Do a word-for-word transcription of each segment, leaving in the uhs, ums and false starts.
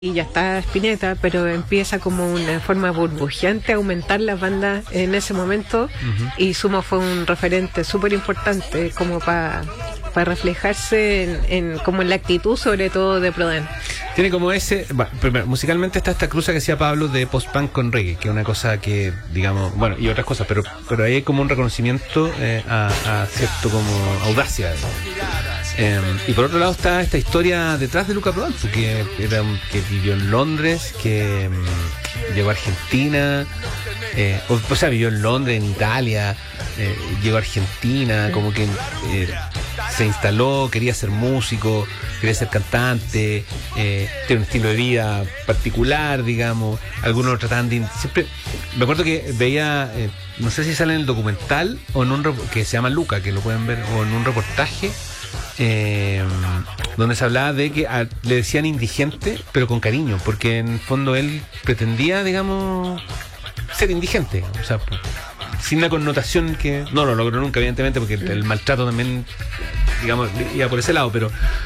y ya está Spinetta, pero empieza como una forma burbujeante a aumentar las bandas en ese momento. Uh-huh. Y Sumo fue un referente súper importante como para pa reflejarse en, en como en la actitud sobre todo de Prodan. Tiene como ese, bueno, primero, musicalmente está esta cruza que decía Pablo de post-punk con reggae, que es una cosa que, digamos, bueno, y otras cosas, pero pero ahí hay como un reconocimiento eh, a, a cierto como audacia. Eh, y por otro lado está esta historia detrás de Luca Prodan, que era que vivió en Londres, que um, llegó a Argentina, eh, o, o sea, vivió en Londres, en Italia, eh, llegó a Argentina, como que eh, se instaló, quería ser músico, quería ser cantante, eh, tiene un estilo de vida particular, digamos. Algunos lo trataban de... Siempre, me acuerdo que veía, eh, no sé si sale en el documental o en un que se llama Luca, que lo pueden ver, o en un reportaje, Eh, donde se hablaba de que a, le decían indigente, pero con cariño, porque en el fondo él pretendía, digamos, ser indigente, o sea, sin la connotación que no lo logró nunca, evidentemente, porque el, el maltrato también, digamos, iba por ese lado, pero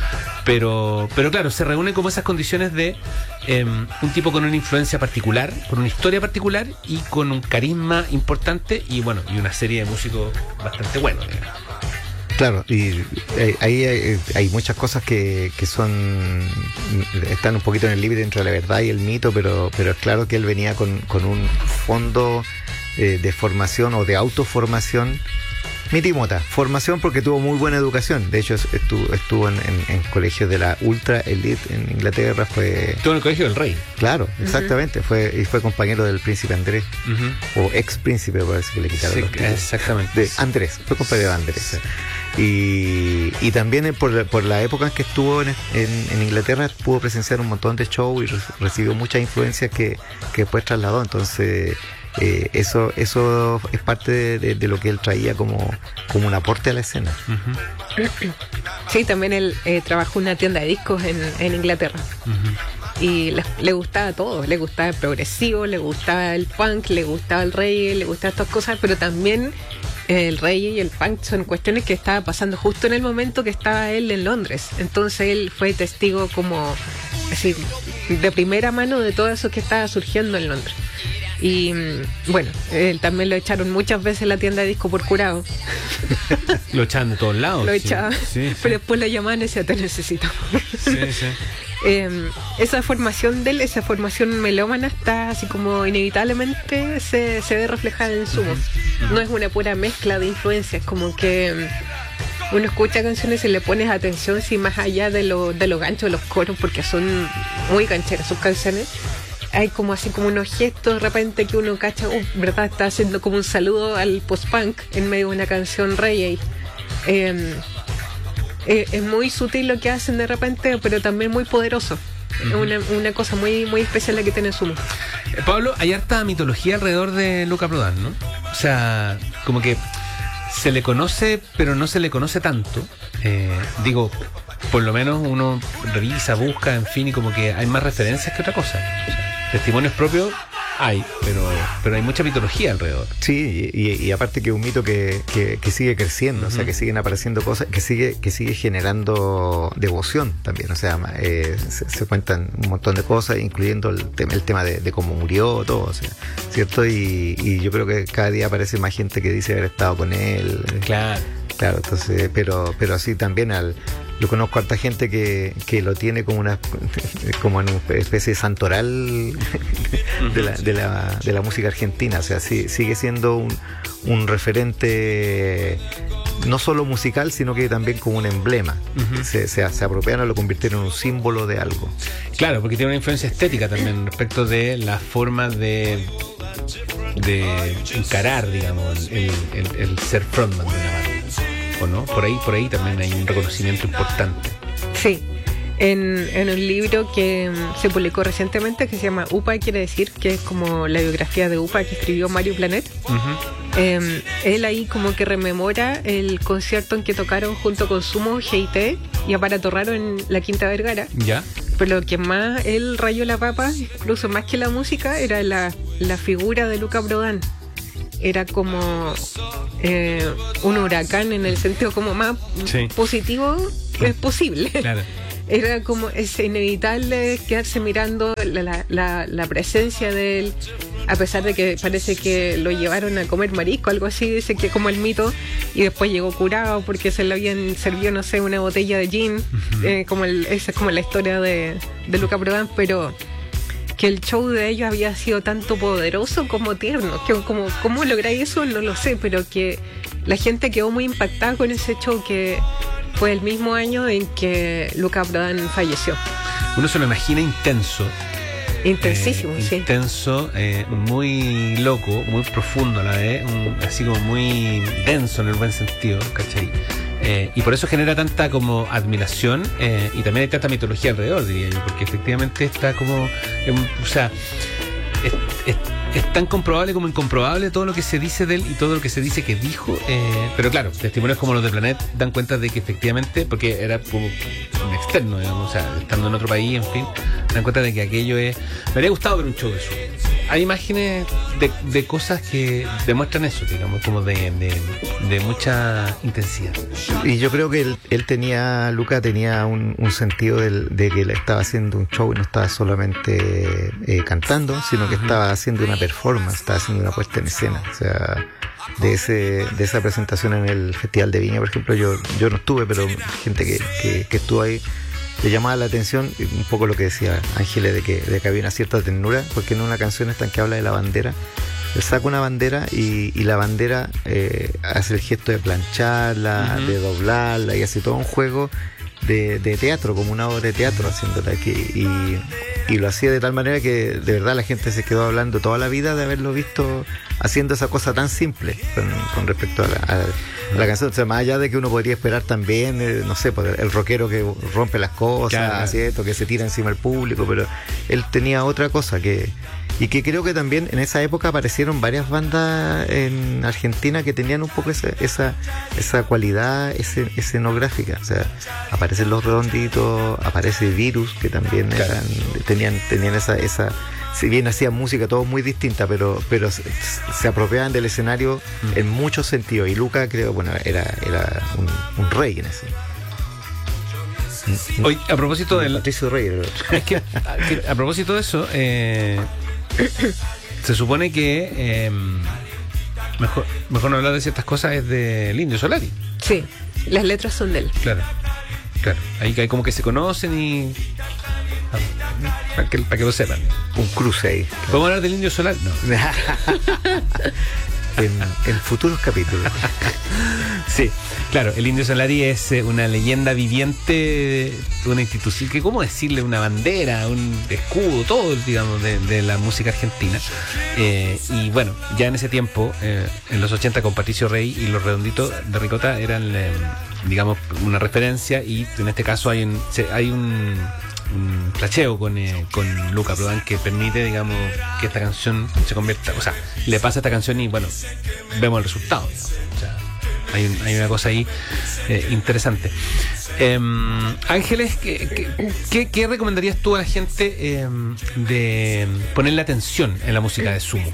pero pero claro, se reúnen como esas condiciones de eh, un tipo con una influencia particular, con una historia particular y con un carisma importante y bueno, y una serie de músicos bastante buenos, digamos. Claro, y eh, ahí hay, hay muchas cosas que, que son están un poquito en el límite entre la verdad y el mito, pero pero es claro que él venía con, con un fondo eh, de formación o de autoformación. Mitimota, formación porque tuvo muy buena educación. De hecho, estuvo, estuvo en, en, en colegios de la ultra elite en Inglaterra. Fue estuvo en el colegio del rey. Claro, exactamente. Uh-huh. Fue y fue compañero del príncipe Andrés, uh-huh. o ex príncipe, parece que le quitaron sí, los títulos. Exactamente. De Andrés, fue compañero de Andrés. Sí. Y, y también por, por la época en que estuvo en, en, en Inglaterra pudo presenciar un montón de shows y re, recibió muchas influencias que, que después trasladó. Entonces eh, eso eso es parte de, de, de lo que él traía como, como un aporte a la escena. Uh-huh. Sí, también él eh, trabajó en una tienda de discos en, en Inglaterra. Uh-huh. Y le, le gustaba todo, le gustaba el progresivo, le gustaba el punk, le gustaba el reggae, le gustaban estas cosas, pero también el reggae y el punk son cuestiones que estaba pasando justo en el momento que estaba él en Londres. Entonces él fue testigo como así, de primera mano de todo eso que estaba surgiendo en Londres. Y bueno, él también lo echaron muchas veces en la tienda de disco por curado. Lo echaban de todos lados. Lo echaban, sí, sí, sí. Pero después lo llamaban y decían, te necesitamos. Sí, sí. Eh, esa formación de él, esa formación melómana está así como inevitablemente se, se ve reflejada en Sumo. Uh-huh. No es una pura mezcla de influencias, como que uno escucha canciones y le pones atención si más allá de lo, de los ganchos de los coros, porque son muy gancheras sus canciones. Hay como así como unos gestos de repente que uno cacha, uh, verdad, está haciendo como un saludo al post-punk en medio de una canción reggae. Eh, Eh, es muy sutil lo que hacen de repente, pero también muy poderoso. Es uh-huh. una, una cosa muy muy especial la que tiene Sumo. Eh, Pablo, hay harta mitología alrededor de Luca Prodan, ¿no? O sea, como que se le conoce, pero no se le conoce tanto. Eh, digo, por lo menos uno revisa, busca, en fin, y como que hay más referencias que otra cosa. O sea, testimonios propios hay, pero pero hay mucha mitología alrededor. Sí, y, y, y aparte que es un mito que, que, que sigue creciendo, uh-huh. o sea, que siguen apareciendo cosas, que sigue que sigue generando devoción también, o sea, eh, se, se cuentan un montón de cosas, incluyendo el tema, el tema de, de cómo murió, todo, o sea, ¿cierto? Y, y yo creo que cada día aparece más gente que dice haber estado con él. Claro. Claro, entonces, pero pero así también al yo conozco a harta gente que, que lo tiene como una como en una especie de santoral de la, de la, de la música argentina, o sea, sí, sigue siendo un, un referente no solo musical, sino que también como un emblema. Uh-huh. Se, se, se apropiaron, lo convirtieron en un símbolo de algo. Claro, porque tiene una influencia estética también respecto de la forma de de encarar, digamos, el, el, el ser frontman de una banda. ¿O no? Por ahí, por ahí también hay un reconocimiento importante. Sí, en, en un libro que um, se publicó recientemente que se llama Upa, quiere decir que es como la biografía de Upa que escribió Mario Planet. Uh-huh. eh, él ahí como que rememora el concierto en que tocaron junto con Sumo, G I T y Aparato Raro en la Quinta Vergara. Ya. Pero lo que más él rayó la papa, incluso más que la música, era la, la figura de Luca Prodan. Era como eh, un huracán en el sentido como más sí. positivo que es posible. Claro. era como es inevitable quedarse mirando la, la, la, la presencia de él, a pesar de que parece que lo llevaron a comer marisco, algo así, dice que como el mito, y después llegó curado porque se le habían servido, no sé, una botella de gin, uh-huh. eh, como el, esa es como la historia de, de Luca Prodan, pero que el show de ellos había sido tanto poderoso como tierno, que como cómo lográis eso no lo sé, pero que la gente quedó muy impactada con ese show, que fue el mismo año en que Luca Prodan falleció. Uno se lo imagina intenso. Intensísimo, eh, sí. Intenso, eh, muy loco, muy profundo a la vez, un, así como muy denso en el buen sentido, ¿cachai? Eh, y por eso genera tanta como admiración eh, y también hay tanta mitología alrededor, diría yo, porque efectivamente está como, eh, o sea, es, es, es tan comprobable como incomprobable todo lo que se dice de él y todo lo que se dice que dijo, eh, pero claro, testimonios como los de Planet dan cuenta de que efectivamente, porque era como un externo, digamos, o sea, estando en otro país, en fin, dan cuenta de que aquello es... Me habría gustado ver un show de eso. Hay imágenes de, de cosas que demuestran eso, digamos, como de, de, de mucha intensidad. Y yo creo que él, él tenía, Luca tenía un, un sentido del, de que él estaba haciendo un show y no estaba solamente eh, cantando, sino que uh-huh. estaba haciendo una performance, estaba haciendo una puesta en escena. O sea, de ese de esa presentación en el Festival de Viña, por ejemplo, yo yo no estuve, pero gente que, que, que estuvo ahí le llamaba la atención un poco lo que decía Ángeles, de que, de que había una cierta ternura, porque en una canción esta en que habla de la bandera, él saca una bandera y, y la bandera eh, hace el gesto de plancharla, uh-huh. de doblarla, y hace todo un juego de, de teatro, como una obra de teatro haciéndola aquí, y, y lo hacía de tal manera que de verdad la gente se quedó hablando toda la vida de haberlo visto haciendo esa cosa tan simple con, con respecto a la, a la canción. O sea, más allá de que uno podría esperar también, eh, no sé, pues, el rockero que rompe las cosas, claro. ¿cierto? Que se tira encima del público, pero él tenía otra cosa que... Y que creo que también en esa época aparecieron varias bandas en Argentina que tenían un poco esa esa, esa cualidad ese, escenográfica. O sea, aparecen Los Redonditos, aparece Virus, que también claro. eran, tenían, tenían esa, esa, si bien hacían música todo muy distinta, pero, pero se, se apropiaban del escenario mm. en muchos sentidos. Y Luca, creo, bueno, era, era un, un rey en eso. Hoy, a propósito del Patricio Rey, es que, a, que, a propósito de eso, eh, se supone que eh, mejor, mejor no hablar de ciertas cosas es del Indio Solari. Sí, las letras son de él. Claro, claro. Ahí hay como que se conocen y para que, para que lo sepan. Un cruce ahí. Claro. ¿Podemos hablar del Indio Solari? No. en, en futuros capítulos. Sí, claro, el Indio Solari es una leyenda viviente, una institución, que cómo decirle, una bandera, un escudo, todo, digamos, de, de la música argentina. Eh, y bueno, ya en ese tiempo, eh, en los ochenta, con Patricio Rey y Los Redonditos de Ricota eran, eh, digamos, una referencia, y en este caso hay un, hay un un flasheo con, eh, con Luca Prodan que permite, digamos, que esta canción se convierta, o sea, le pasa esta canción y bueno, vemos el resultado, digamos. O sea, hay, un, hay una cosa ahí eh, interesante. eh, Ángeles, ¿qué, qué, ¿qué recomendarías tú a la gente eh, de ponerle atención en la música de Sumo?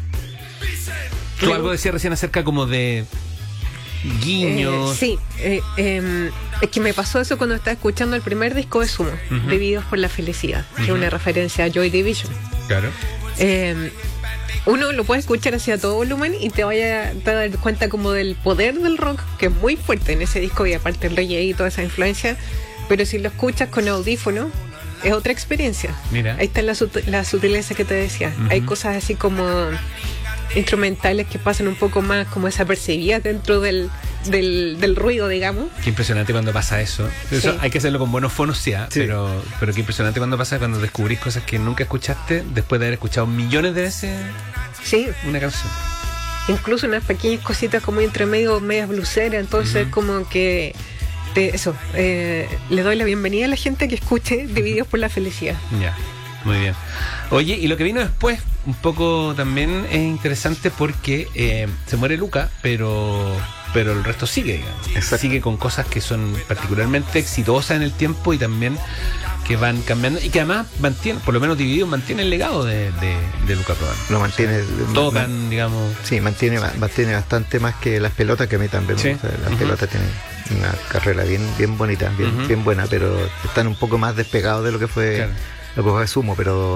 Tú algo decías recién acerca como de guiños. Eh, sí, eh, eh, es que me pasó eso cuando estaba escuchando el primer disco de Sumo, uh-huh. Divididos por la Felicidad, uh-huh. que es una referencia a Joy Division. Claro. Eh, uno lo puede escuchar así a todo volumen y te vaya a dar cuenta como del poder del rock, que es muy fuerte en ese disco, y aparte el reggae y toda esa influencia, pero si lo escuchas con audífono es otra experiencia. Mira. Ahí está la, sut- la sutileza que te decía. Uh-huh. Hay cosas así como instrumentales que pasan un poco más como desapercibidas dentro del, del, del ruido, digamos. Qué impresionante cuando pasa eso. Eso sí. Hay que hacerlo con buenos fonos, sí, ¿eh? sí. Pero, pero qué impresionante cuando pasa, cuando descubrís cosas que nunca escuchaste después de haber escuchado millones de veces sí. una canción. Incluso unas pequeñas cositas como entre medio, medias bluseras, entonces uh-huh. como que te, eso, eh, le doy la bienvenida a la gente que escuche Divididos por la Felicidad. Ya. Yeah. Muy bien. Oye, y lo que vino después, un poco también es interesante porque eh, se muere Luca, pero pero el resto sigue, digamos. Exacto. Sigue con cosas que son particularmente exitosas en el tiempo y también que van cambiando y que además mantienen, por lo menos Divididos, mantiene el legado de, de, de Luca Prodan. Lo mantiene. O sea, tocan, man, digamos. Sí, mantiene, mantiene bastante más que Las Pelotas, que a mí también sí. me gusta. Las uh-huh. Pelotas tienen una carrera bien bien bonita, bien, uh-huh. bien buena, pero están un poco más despegados de lo que fue, claro. lo que fue Sumo, pero